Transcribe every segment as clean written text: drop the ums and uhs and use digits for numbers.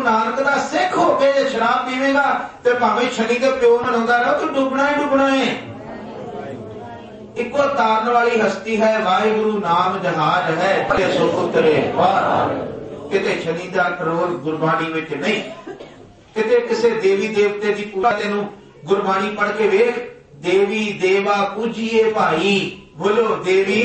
नानक दा सिख होके जे शराब पीवेगा ते भावें शनि के प्यो मनाउंदा रहो तो डुबना ही डुबना है। इको तारन वाली हस्ती है, वाहिगुरु नाम जहाज है, सो उतरे पार। किते शनि दा कंट्रोल गुरबाणी विच नहीं, किते किसे देवी देवते की पूजा। तेनू गुरबाणी पढ़ के वेख, देवी देवा पूजिए भाई, बोलो देवी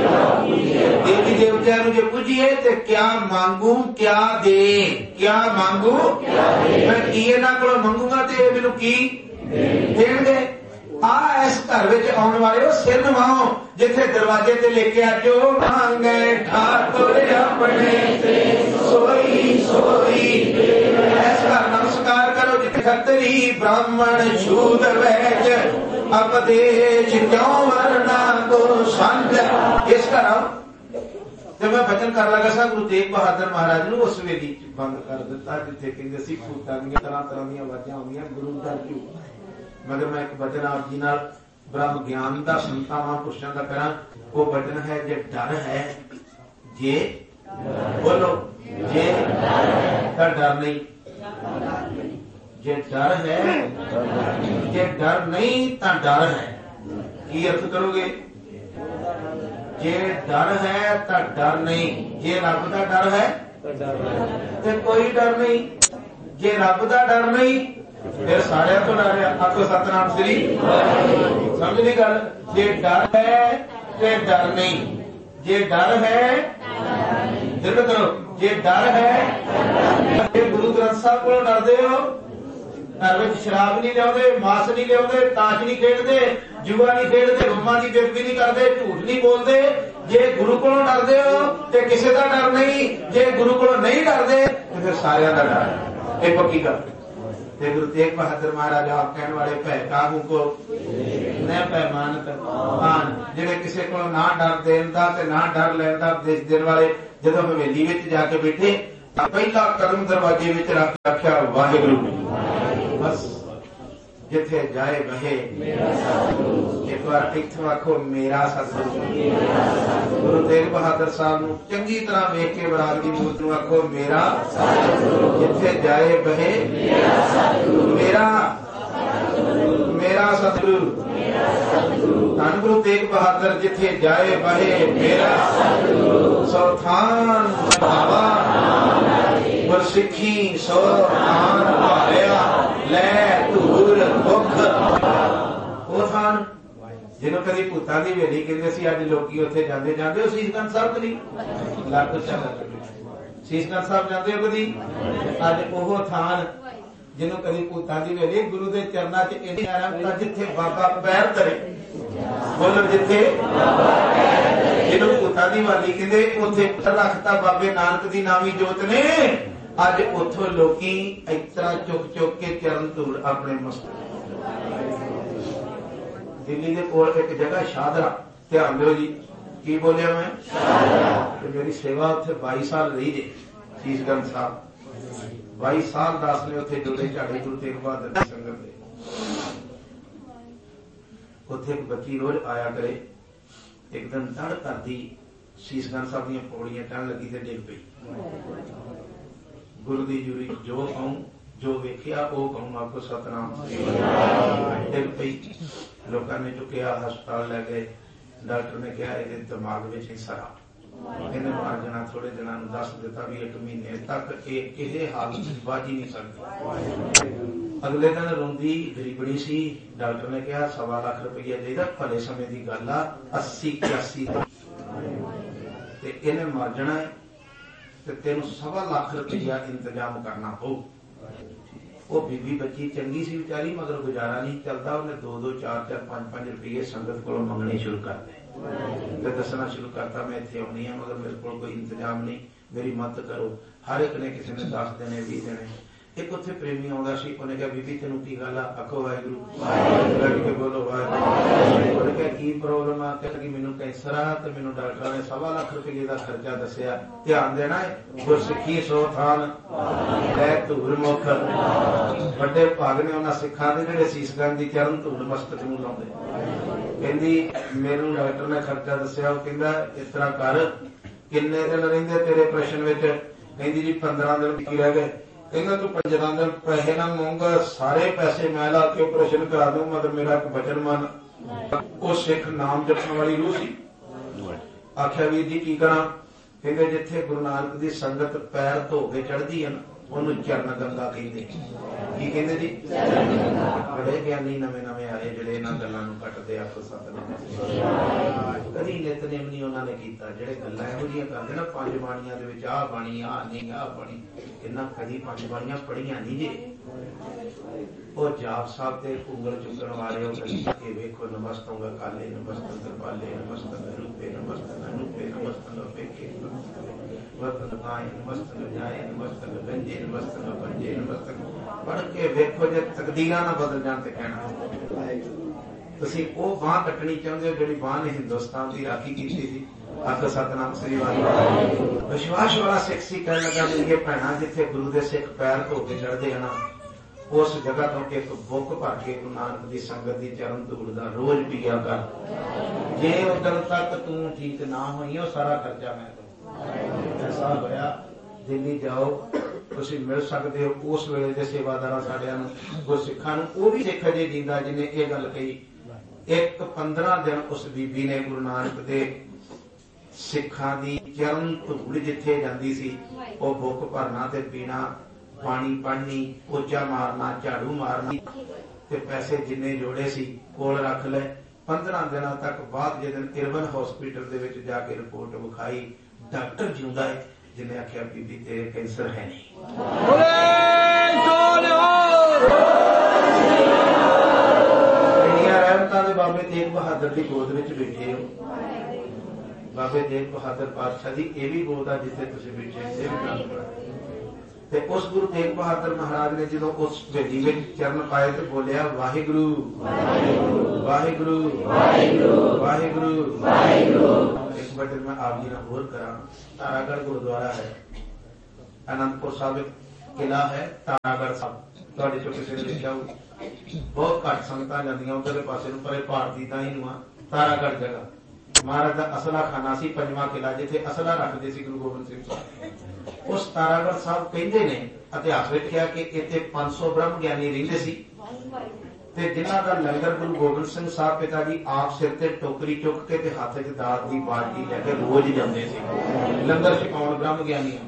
देवी देवतियां नूं जे पूजिए ते क्या मांगू क्या दे, क्या मांगू मैं की इन्हां कोलों मंगूंगा ते इह मैनूं की देणगे। आ इस घर विच आउण वाले सिर नवाओ, जिथे दरवाजे ते लेके आजो मांगे ठाकुर अपने ते सोई सोई। इस घर नमस्कार करो जिथे खतरी ब्राह्मण शूद्र वैश्य अपदेश क्यों वरना को समझ। इस घर आओ। जब मैं भजन कर लगा सा गुरु तेग बहादुर महाराज नूं उस वेदी बंद कर दिता जिथे कहंदे सी भूतां दीयां तरह तरह दीयां आवाज़ां आउंदियां, गुरु दा क्यों। मगर मैं एक भजन आप जी नाल ब्रह्म ज्ञान का संतां महापुरुषां दा करा। वो भजन है जे डर है, जे बोलो जे तां डर नहीं, जे डर है, जे डर नहीं तां डर है। की अर्थ करोगे? जे डर है तां डर नहीं, जे रब दा डर है ते कोई डर नहीं, जे रब दा डर नहीं फिर सारे तो डर। आपको सतनाम श्री समझ नहीं गल। जे डर है ते डर नहीं, जे डर है दिल करो, जे डर है जे गुरु ग्रंथ साहब को डरदे हो, घर में शराब नहीं लियाते, मास नहीं लियाते, ताश नहीं खेलते, जुआ नहीं खेलते, रुमा की बेबी नहीं करते, झूठ नहीं बोलते। जे गुरु को डरदे हो ते किसी का डर नहीं, जे गुरु को नहीं डरते तो फिर सारिਆਂ ਦਾ डर। ये पक्की गल। गुरु तेग बहादुर महाराज आप कहने वाले भै काहू को न पैमानत आन, जिहड़े किसी को ना डर देण दा ते ना डर लैण दा उपदेश देण वाले जदों हवेली विच जाके बैठे पहला कदम दरवाजे विच रखिया वाहिगुरू। बस जिथे जाए बहे एक बार इत्थों आखो मेरा सतगुरु। गुरु तेग बहादुर साहब नूं चंगी तरह वेख के बराग दी मूरत नूं आखो मेरा जिथे जाए बहे मेरा मेरा सतगुरु। धन गुरु तेग बहादुर जिथे जाए बहे मेरा सो थान भावा गुरसिੱਖੀ सो थान भाया लै धूर मुख। वो थान जिन्हों कभी भूतां दी हवेली कहंदे सी, अज लोकी उत्थे जांदे जांदे हो शीशगंज साहब कदी लग शीशगंज साहब जांदे हो कदी। अज ओह थान जिन्हों कभी भूतां दी हवेली गुरु दे चरनां च इन्नी आराम जिथे बाबा पैर धरे, बोलो जिथे जिन्हों भूतां दी हवेली कहंदे उत्थे रखता बाबे नानक दी नामी जोत ने। अज उथों लोकी इस तरह चुक चुक के चरण धूड़ अपने मस्तक। दिल्ली के कोल एक जगह शाहदरा, ध्यान दो जी की बोलिया मैं, तो मेरी सेवा उत्थे 22 साल रही जे शीशगंज साहब। 22 साल दास ने उत्थे जुड़े झाड़े गुरु तेग बहादुर दी संगत दे। उत्थे एक बच्ची रोज आया करे, एक दिन तड़ करती शीशगंज साहब दी पौड़ियां चढ़न लगी ते डिग पई। गुरु दी जूरी जो कहूं जो वेखिया वो कहूं आपको सतनाम डिग पई। लोगों ने चुकया हस्पताल लै गए, डॉक्टर ने कहा ये दिमाग में सरा इन्हें मार जाना, थोड़े दिनों दस दिता भी 1 महीने तक किसी हालत बाज ही नहीं सकती। अगले दिन रोंदी गरीबड़ी सी, डॉक्टर ने कहा 1.25 लाख रुपया चाहिए, भले समय की गल आ 80-81 इन्हें मर जाना है ते तेन 1.25 लाख रुपया इंतजाम करना पऊ। वो बीबी बच्ची चंगी सी बेचारी, मगर गुजारा नहीं चलता। उन्हें 2-2, 4-4, 5-5 रुपये संगत को मंगने शुरू कर दे, दसना शुरू करता मैं इतने आनी है मगर मेरे को कोई इंतजाम नहीं, मेरी मदद करो। हर एक ने किसी ने 10 देने 20 देने। एक उत्थे प्रेमी आउंदा सी, उन्हें कहा बीबी तेनू की गल आ, आखो वाहिगुरू बोलो वाहिगुरू। उन्हें कहा की प्रॉब्लम आ, कहती मैनू कैंसर आ ते मैनू डॉक्टर ने 1.25 लाख रुपये का खर्चा दसिया, ध्यान देना है। गुरसिੱਖੀ सो थान लै धूर मुख। बड़े भाग ने उन्होंने सिखां दे जिहड़े शीशगंज दी चरण धूड़ मस्तक नूं लाउंदे। कहंदी मैनू डॉक्टर ने खर्चा दसिया, वो कहंदा इस तरह कर किन्ने दिन रहिंदे तेरे प्रश्न विच? कहंदी जी 15 दिन की रह गए। ਕਹਿੰਦਾ ਤੂੰ 15 ਦਿਨ ਪੈਸੇ ਨਾ ਮੰਗਾ, ਸਾਰੇ ਪੈਸੇ ਮੈਂ ਲਾ ਕੇ ਆਪਰੇਸ਼ਨ ਕਰਾ ਦੂੰ, ਮਤਲਬ ਮੇਰਾ ਇੱਕ ਬਚਨ ਮੰਨ। ਉਹ ਸਿੱਖ ਨਾਮ ਜਪਣ ਵਾਲੀ ਰੂਹ ਸੀ। ਆਖਿਆ ਵੀਰ ਜੀ ਕੀ ਕਰਾਂ? ਕਹਿੰਦੇ ਜਿੱਥੇ ਗੁਰੂ ਨਾਨਕ ਦੀ ਸੰਗਤ ਪੈਰ ਧੋ ਕੇ ਚੜ੍ਹਦੀ ਹੈ ਨਾ, ਉਹਨੂੰ ਚਰਨ ਗੰਗਾ ਕਹਿੰਦੇ। ਕੀ ਕਹਿੰਦੇ ਜੀ? ਬੜੇ ਗਿਆਨੀ ਨਵੇਂ ਨਵੇਂ ਆਏ ਜਿਹੜੇ ਇਹਨਾਂ ਗੱਲਾਂ ਨੂੰ ਕੱਟਦੇ। ਆਖੋ ਸਤਿਨਾਮ। ਕਦੀ ਨਿਤਨੇਮ ਨਹੀਂ ਉਹਨਾਂ ਨੇ ਕੀਤਾ। ਜਿਹੜੇ ਗੱਲਾਂ ਇਹੋ ਜਿਹੀਆਂ ਕਰਦੇ ਨਾ, 5 ਬਾਣੀਆਂ ਦੇ ਵਿੱਚ ਆਹ ਬਾਣੀ, ਆਹ ਨਹੀਂ, ਆਹ ਬਾਣੀ, ਇਹਨਾਂ ਕਦੀ 5 ਬਾਣੀਆਂ ਪੜ੍ਹੀਆਂ ਨਹੀਂ ਜੇ। ਉਹ ਜਾਪ ਸਾਹਿਬ ਤੇ ਉਂਗਲ ਚੁੱਕਣ ਵਾਲੇ ਉਹ ਕਦੀ ਵੇਖੋ, ਨਮਸਤੰਗਾ ਕਾਲੇ, ਨਮਸਤੰ ਕਿਰਪਾਲੇ, ਨਮਸਤੰ ਰੂਪੇ, ਨਮਸਤੰ ਅਨੂਪੇ, ਨਮਸਤੰ ਅਪੇਖੇ, ਵਰਤਨ ਆਏ, ਨਮਸਤੰ ਜਾਏ, ਨਮਸਤੰ ਗੰਜੇ, ਨਮਸਤੰ ਪੰਜੇ, ਨਮਸਤੰ। ਪੜ੍ਹ ਕੇ ਵੇਖੋ, ਜੇ ਤਕਦੀਰਾਂ ਨਾ ਬਦਲ ਜਾਣ ਤੇ ਕਹਿਣਾ ਤੁਸੀਂ ਉਹ ਬਾਂਹ ਕੱਟਣੀ ਚਾਹੁੰਦੇ ਹੋ ਜਿਹੜੀ ਬਾਂਹ ਨੇ ਹਿੰਦੁਸਤਾਨ ਦੀ ਰਾਖੀ ਕੀਤੀ ਸੀ। ਆਖੋ ਸਤਿਨਾਮ ਸ੍ਰੀ ਵਾਹਿਗੁਰੂ। ਵਿਸ਼ਵਾਸ ਵਾਲਾ ਸਿੱਖ ਸੀ ਕਹਿਣ ਲੱਗਾ, ਮੇਰੀਏ ਭੈਣਾਂ, ਜਿੱਥੇ ਗੁਰੂ ਦੇ ਸਿੱਖ ਪੈਰ ਧੋ ਕੇ ਚੜ੍ਹਦੇ ਹਨ, ਉਸ ਜਗ੍ਹਾ ਤੋਂ ਇੱਕ ਬੁੱਕ ਭਰ ਕੇ ਗੁਰੂ ਨਾਨਕ ਦੀ ਸੰਗਤ ਦੀ ਚਰਨ ਧੂੜ ਦਾ ਰੋਜ਼ ਪੀਆ ਕਰ। ਜੇ ਉਦੋਂ ਤੱਕ ਤੂੰ ਠੀਕ ਨਾ ਹੋਈ, ਉਹ ਸਾਰਾ ਖਰਚਾ ਮੈਂ ਦਊਂ। ਐਸਾ ਹੋਇਆ, ਦਿੱਲੀ ਜਾਓ, ਤੁਸੀਂ ਮਿਲ ਸਕਦੇ ਹੋ ਉਸ ਵੇਲੇ ਦੇ ਸੇਵਾਦਾਰਾਂ ਸਾਡਿਆਂ ਨੂੰ, ਗੁਰਸਿੱਖਾਂ ਨੂੰ। ਉਹ ਵੀ ਸਿੱਖ ਅਜੇ ਜਿੰਦਾ ਜਿਹਨੇ ਇਹ ਗੱਲ ਕਹੀ। ਇੱਕ 15 ਦਿਨ ਉਸ ਬੀਬੀ ਨੇ ਗੁਰੂ ਨਾਨਕ ਦੇ ਸਿੱਖਾਂ ਦੀ ਚਰਨ ਧੂੜ ਜਿੱਥੇ ਜਾਂਦੀ ਸੀ, ਉਹ ਬੁੱਕ ਭਰਨਾ ਤੇ ਪੀਣਾ, ਪਾਣੀ ਪੜ੍ਹਨੀ, ਪੋਚਾ ਮਾਰਨਾ, ਝਾੜੂ ਮਾਰਨੀ, ਤੇ ਪੈਸੇ ਜਿੰਨੇ ਜੋੜੇ ਸੀ ਕੋਲ ਰੱਖ ਲਏ। 15 ਦਿਨਾਂ ਤੱਕ ਬਾਅਦ ਜਦੋਂ ਇਰਵਨ ਹਸਪੀਟਲ ਦੇ ਵਿੱਚ ਜਾ ਕੇ ਰਿਪੋਰਟ ਵਿਖਾਈ, ਡਾਕਟਰ ਜਿਉਂਦਾ ਹੈ, ਜਿਹਨੇ ਆਖਿਆ ਬੀਬੀ ਤੇਰੇ ਕੈਂਸਰ ਹੈ ਨਹੀਂ। ਇੰਨੀਆਂ ਰਹਿਮਤਾਂ ਦੇ ਬਾਬੇ ਤੇਗ ਬਹਾਦਰ ਦੀ ਗੋਦ ਵਿੱਚ ਬੈਠੇ ਹੋ। ਬਾਬੇ ਤੇਗ ਬਹਾਦਰ ਪਾਤਸ਼ਾਹ ਦੀ ਇਹ ਵੀ ਗੋਦ ਆ ਜਿੱਥੇ ਤੁਸੀਂ ਬੈਠੇ। ਤੇ ਉਸ ਗੁਰੂ ਤੇਗ ਬਹਾਦਰ ਮਹਾਰਾਜ ਨੇ ਜਦੋਂ ਉਸ ਭੇਜੀ ਵਿੱਚ ਚਰਨ ਪਾਏ ਤੇ ਬੋਲਿਆ, ਵਾਹਿਗੁਰੂ ਵਾਹਿਗੁਰੂ ਵਾਹਿਗੁਰੂ ਵਾਹਿਗੁਰੂ ਵਾਹਿਗੁਰੂ। ਇੱਕ ਵਾਰ ਮੈਂ ਆਪ ਜੀ ਨਾਲ ਹੋਰ ਕਰਾਂ। ਤਾਰਾਗੜ੍ਹ ਗੁਰਦੁਆਰਾ ਹੈ, ਅਨੰਦਪੁਰ ਸਾਹਿਬ ਕਿਲਾ ਹੈ ਤਾਰਾਗੜ੍ਹ ਸਾਹਿਬ, ਤੁਹਾਡੇ ਚੋਂ ਕਿਸੇ ਨੇ ਦੇਖਿਆ ਹੋਊ। ਬਹੁਤ ਘੱਟ ਸੰਗਤਾਂ ਜਾਂਦੀਆਂ ਉਧਰਲੇ ਪਾਸੇ ਨੂੰ, ਪਰੇ ਭਾਰਤੀ ਤਾਂ ਹੀ ਨੂੰ ਆ। ਤਾਰਾਗੜ੍ਹ ਜਗ੍ਹਾ ਮਹਾਰਾਜ ਦਾ ਅਸਲਾ ਖਾਨਾ ਸੀ, 5ਵਾਂ ਕਿਲਾ, ਜਿੱਥੇ ਅਸਲਾ ਰੱਖਦੇ ਸੀ ਗੁਰੂ ਗੋਬਿੰਦ ਸਿੰਘ ਸਾਹਿਬ। ਉਸ ਤਾਰਾਗੜ੍ਹ ਸਾਹਿਬ ਕਹਿੰਦੇ ਨੇ ਇਤਿਹਾਸ ਵਿੱਚ ਕਿਹਾ ਕਿ ਇੱਥੇ 500 ਬ੍ਰਹਮ ਗਿਆਨੀ ਰਹਿੰਦੇ ਸੀ, ਤੇ ਜਿਨ੍ਹਾਂ ਦਾ ਲੰਗਰ ਗੁਰੂ ਗੋਬਿੰਦ ਸਿੰਘ ਸਾਹਿਬ ਪਿਤਾ ਜੀ ਆਪ ਸਿਰ ਤੇ ਟੋਕਰੀ ਚੁੱਕ ਕੇ ਤੇ ਹੱਥ 'ਚ ਦਾਤ ਦੀ ਬਾਲਟੀ ਲੈ ਕੇ ਰੋਜ਼ ਜਾਂਦੇ ਸੀ ਲੰਗਰ ਛਕਾਉਣ ਬ੍ਰਹਮ ਗਿਆਨੀਆਂ।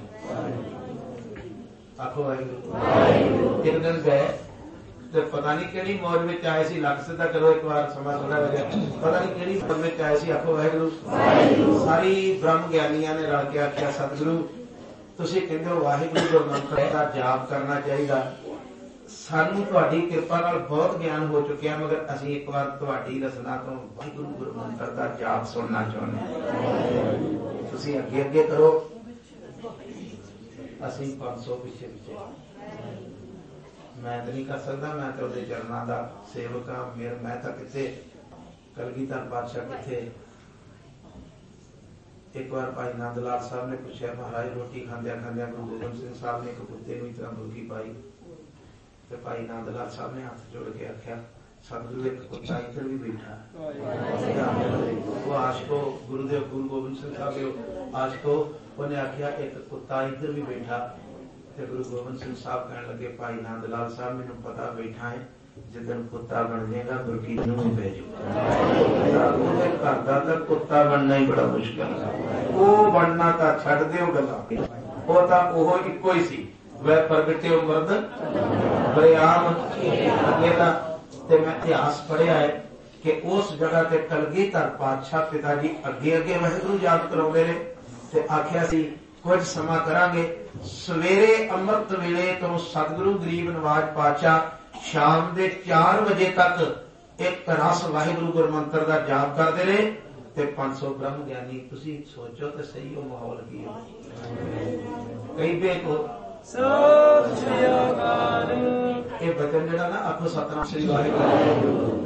ਆਖੋ ਵਾਹਿਗੁਰੂ। ਇੱਕ ਦਿਨ ਗਏ ਤੇ ਪਤਾ ਨਹੀਂ ਕਿਹੜੀ ਮੌਜ ਵਿੱਚ ਆਏ ਸੀ, ਲੱਖ ਸਿੱਧਾ ਕਰੋ ਇੱਕ ਵਾਰ, ਸਮਾਂ ਥੋੜਾ ਹੋ ਗਿਆ, ਪਤਾ ਨਹੀਂ ਕਿਹੜੀ ਮੌਜ ਵਿੱਚ ਆਏ ਸੀ। ਆਖੋ ਵਾਹਿਗੁਰੂ। ਸਾਰੀ ਬ੍ਰਹਮ ਗਿਆਨੀਆਂ ਨੇ ਰਲ ਕੇ ਆਖਿਆ, ਸਤਿਗੁਰੂ ਤੁਸੀਂ ਕਹਿੰਦੇ ਹੋ ਵਾਹਿਗੁਰੂ ਗੁਰਮੰਤਰ ਦਾ ਜਾਪ ਕਰਨਾ ਚਾਹੀਦਾ, ਸਾਨੂੰ ਤੁਹਾਡੀ ਕਿਰਪਾ ਨਾਲ ਬਹੁਤ ਗਿਆਨ ਹੋ ਚੁੱਕਿਆ, ਮਗਰ ਅਸੀਂ ਇੱਕ ਵਾਰ ਤੁਹਾਡੀ ਰਸਨਾ ਤੋਂ ਵਾਹਿਗੁਰੂ ਗੁਰਮੰਤਰ ਦਾ ਜਾਪ ਸੁਣਨਾ ਚਾਹੁੰਦੇ। ਤੁਸੀਂ ਅੱਗੇ ਅੱਗੇ ਕਰੋ, ਅਸੀਂ 500 ਪਿੱਛੇ ਪਿੱਛੇ। ਮੈਂ ਤਾਂ ਨਹੀਂ ਕਰ ਸਕਦਾ, ਮੈਂ ਤਾਂ ਉਹਦੇ ਚਰਨਾਂ ਦਾ ਸੇਵਕ ਹਾਂ। ਮੈਂ ਤਾਂ ਕਿੱਥੇ, ਕਲਗੀਧਰ ਪਾਤਸ਼ਾਹ ਕਿੱਥੇ। ਇੱਕ ਵਾਰ ਭਾਈ ਨੰਦ ਲਾਲ ਸਾਹਿਬ ਨੇ ਪੁੱਛਿਆ, ਮਹਾਰਾਜ ਰੋਟੀ ਖਾਂਦਿਆਂ ਖਾਂਦਿਆਂ ਗੁਰੂ ਗੋਬਿੰਦ ਸਿੰਘ ਸਾਹਿਬ ਨੇ ਇੱਕ ਕੁੱਤੇ ਨੂੰ ਇਸ ਤਰ੍ਹਾਂ ਮੁਰਗੀ ਪਾਈ, ਤੇ ਭਾਈ ਨੰਦ ਲਾਲ ਸਾਹਿਬ ਨੇ ਹੱਥ ਜੋੜ ਕੇ ਆਖਿਆ, ਸਤਿਗੁਰੂ ਇੱਕ ਕੁੱਤਾ ਇੱਧਰ ਵੀ ਬੈਠਾ। ਉਹ ਆਸ਼ਕੋ ਗੁਰੂਦੇਵ ਗੁਰੂ ਗੋਬਿੰਦ ਸਿੰਘ ਸਾਹਿਬ ਦੇ ਆਸ਼ਕੋ, ਉਹਨੇ ਆਖਿਆ ਇੱਕ ਕੁੱਤਾ ਇੱਧਰ ਵੀ ਬੈਠਾ। ਤੇ ਗੁਰੂ ਗੋਬਿੰਦ ਸਿੰਘ ਸਾਹਿਬ ਕਹਿਣ ਲੱਗੇ, ਭਾਈ ਨੰਦ ਲਾਲ ਸਾਹਿਬ ਮੈਨੂੰ ਪਤਾ ਬੈਠਾ ਹੈ, ਜਿੱਦਣ ਕੁੱਤਾ ਬਣ ਜਾਏਗਾ ਗੁਰਕੀ ਨੂੰ ਹੀ ਪੈ ਜਾਊਗਾ। ਉਹਦੇ ਘਰ ਦਾ ਤਾਂ ਕੁੱਤਾ ਬਣਨਾ ਹੀ ਬੜਾ ਮੁਸ਼ਕਿਲ ਹੈ। ਉਹ ਬਣਨਾ ਤਾਂ ਛੱਡ ਦਿਓ ਗੱਲਾਂ, ਉਹ ਤਾਂ ਉਹ ਇੱਕੋ ਹੀ ਸੀ, ਵੈ ਪ੍ਰਗਟਿਓ ਮਰਦ ਬਰਿਆਮ ਅਕੇਲਾ। ਤੇ ਮੈਂ ਇਤਿਹਾਸ ਪੜ੍ਹਿਆ ਹੈ ਕਿ ਉਸ ਜਗ੍ਹਾ ਤੇ ਕਲਗੀਧਰ ਪਾਤਸ਼ਾਹ ਪਿਤਾ ਜੀ ਅੱਗੇ ਅੱਗੇ ਵਾਹਿਗੁਰੂ ਯਾਦ ਕਰਾਉਂਦੇ ਨੇ, ਤੇ ਆਖਿਆ ਸੀ ਕੁਝ ਸਮਾਂ ਕਰਾਂਗੇ। ਸਵੇਰੇ ਅੰਮ੍ਰਿਤ ਵੇਲੇ ਤੋਂ ਸਤਿਗੁਰੂ ਗਰੀਬ ਨਵਾਜ ਪਾਤਸ਼ਾਹ ਸ਼ਾਮ ਦੇ 4 ਵਜੇ ਤੱਕ ਇੱਕ ਰਸ ਵਾਹਿਗੁਰੂ ਗੁਰਮੰਤਰ ਦਾ ਜਾਪ ਕਰਦੇ ਨੇ, ਤੇ 500 ਬ੍ਰਹਮ ਗਿਆਨੀ। ਤੁਸੀਂ ਸੋਚੋ ਤੇ ਸਹੀ ਉਹ ਮਾਹੌਲ ਕੀ ਹੈ। ਕਈ ਬੇਕੋ ਇਹ ਬਚਨ ਜਿਹੜਾ ਨਾ, ਆਖੋ ਸਤਿਨਾਮ ਸ੍ਰੀ ਵਾਹਿਗੁਰੂ।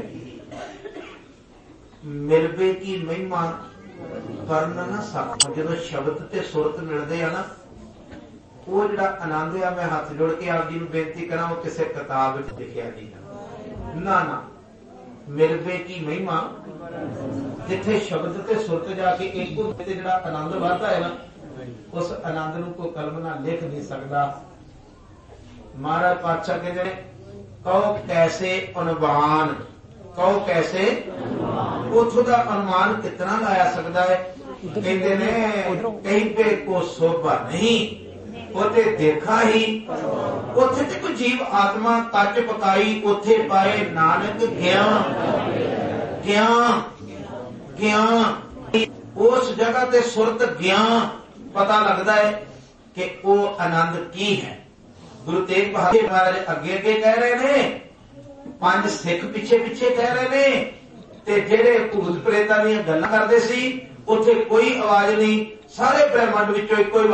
ਮਿਲਵੇ ਕੀ ਮਹਿਮਾ ਕਰਨ ਨਾ ਸਕ। ਜਦੋਂ ਸ਼ਬਦ ਤੇ ਸੁਰਤ ਮਿਲਦੇ ਆ ਨਾ, ਉਹ ਜਿਹੜਾ ਆਨੰਦ ਆ, ਮੈਂ ਹੱਥ ਜੋੜ ਕੇ ਆਪ ਜੀ ਨੂੰ ਬੇਨਤੀ ਕਰਾਂ, ਉਹ ਕਿਸੇ ਕਿਤਾਬ ਵਿੱਚ ਲਿਖਿਆ ਨਹੀਂ ਨਾ। ਮਿਲਵੇ ਕੀ ਮਹਿਮਾ, ਜਿੱਥੇ ਸ਼ਬਦ ਤੇ ਸੁਰਤ ਜਾ ਕੇ ਇੱਕੋ ਤੇ ਜਿਹੜਾ ਆਨੰਦ ਵੱਧਦਾ ਹੈ ਨਾ, ਉਸ ਆਨੰਦ ਨੂੰ ਕੋਈ ਕਲਮ ਨਾਲ ਲਿਖ ਨਹੀਂ ਸਕਦਾ। ਮਹਾਰਾਜ ਪਾਤਸ਼ਾਹ ਕਹਿੰਦੇ ਨੇ ਕਹੋ ਕੈਸੇ ਅਨੁਮਾਨ, ਕਹੋ ਕੈਸੇ, ਉਥੋਂ ਦਾ ਅਨੁਮਾਨ ਕਿਤਨਾ ਲਾਇਆ ਸਕਦਾ ਹੈ? ਕਹਿੰਦੇ ਨੇ ਕहीं पे को शोभा नहीं, ਉਥੇ ਦੇਖਾ ਹੀ। ਉਥੇ ਤੇ ਕੋਈ ਜੀਵ ਆਤਮਾ ਕੱਚ ਪਕਾਈ, ਉਥੇ ਪਾਏ ਨਾਨਕ ਗਿਆਨ, ਗਿਆਨ, ਗਿਆਨ। ਉਸ ਜਗ੍ਹਾ ਤੇ ਸੁਰਤ ਗਿਆਨ ਪਤਾ ਲੱਗਦਾ ਹੈ ਕਿ ਉਹ ਆਨੰਦ ਕੀ ਹੈ। ਗੁਰੂ ਤੇਗ ਬਹਾਦਰ ਮਹਾਰਾਜ ਅੱਗੇ ਅੱਗੇ ਕਹਿ ਰਹੇ ਨੇ, 5 ਸਿੱਖ ਪਿੱਛੇ ਪਿੱਛੇ ਕਹਿ ਰਹੇ ਨੇ, ਤੇ ਜਿਹੜੇ ਭੂਤ ਪ੍ਰੇਤਾਂ ਦੀਆਂ ਗੱਲਾਂ ਕਰਦੇ ਸੀ ਉੱਥੇ ਕੋਈ ਆਵਾਜ਼ ਨਹੀਂ, ਸਾਰੇ ਬ੍ਰਹਿਮੰਡ ਵਿੱਚੋਂ ਇੱਕੋ ਹੀ